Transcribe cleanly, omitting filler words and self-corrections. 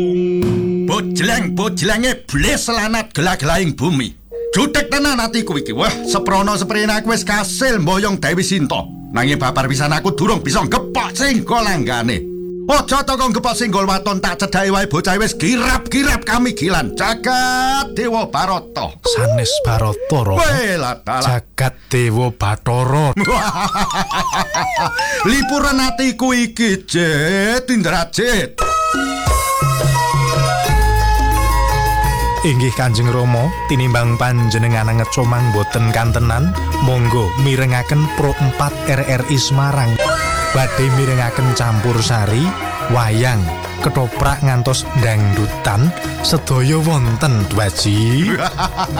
Bojleng-bojlenge bles lanat gelah-gelahing bumi. Jutek tenan atiku iki. Wah, seprono seprene aku wis kasil mboyong Dewi Sinta. Nanging babar pisan aku durung bisa ngepok singgol langgane. Aja to kok ngepok singgol waton tak cedhaki wae bocah wis girap-girap kamigilan. Jagat Dewa Barata. Sanes Barata Rama. Welatala. Jagat Dewa Bathara. Lipuran atiku iki, Jet Indrajit. Inggih Kanjeng Rama, tinimbang panjenengan ngecomang boten kantenan, monggo mirengaken Pro 4 RRI Semarang. Badhe mirengaken campursari, wayang, ketoprak ngantos dangdutan, sedaya wonten Dwaji.